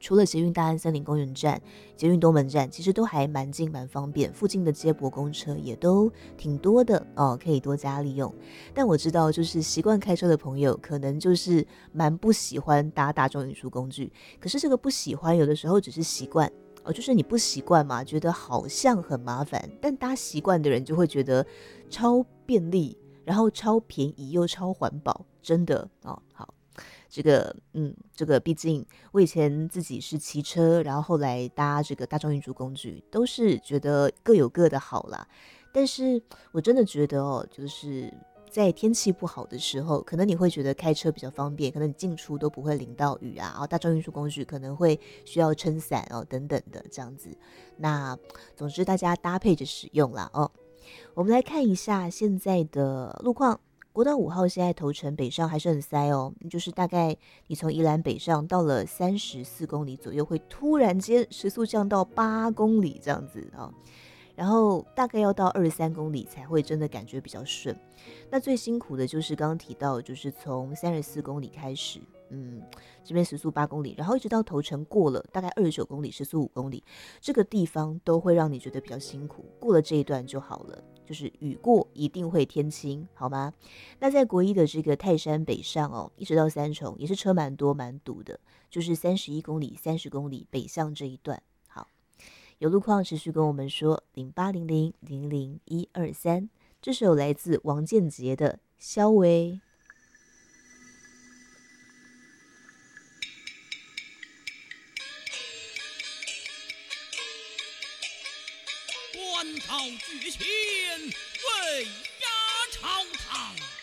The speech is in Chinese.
除了捷运大安森林公园站、捷运东门站，其实都还蛮近蛮方便，附近的接驳公车也都挺多的哦，可以多加利用。但我知道，就是习惯开车的朋友，可能就是蛮不喜欢搭大众运输工具。可是这个不喜欢，有的时候只是习惯。哦，就是你不习惯嘛，觉得好像很麻烦，但搭习惯的人就会觉得超便利，然后超便宜又超环保，真的哦。好，这个毕竟我以前自己是骑车，然后后来搭这个大众运输工具，都是觉得各有各的好啦。但是我真的觉得哦，就是在天气不好的时候，可能你会觉得开车比较方便，可能你进出都不会淋到雨啊，然后大众运输工具可能会需要撑伞哦等等的这样子。那总之大家搭配着使用啦哦。我们来看一下现在的路况。国道5号现在头城北上还是很塞哦，就是大概你从宜兰北上到了34公里左右，会突然间时速降到8公里这样子啊、然后大概要到23公里才会真的感觉比较顺。那最辛苦的就是刚刚提到，就是从34公里开始，这边时速8公里，然后一直到头城过了大概29公里，时速5公里，这个地方都会让你觉得比较辛苦。过了这一段就好了，就是雨过一定会天晴，好吗？那在国一的这个泰山北上哦，一直到三重也是车蛮多蛮堵的，就是31公里、30公里北向这一段。好，有路况持续跟我们说0800000123，这首来自王建杰的肖维。 关讨举前，为压朝堂。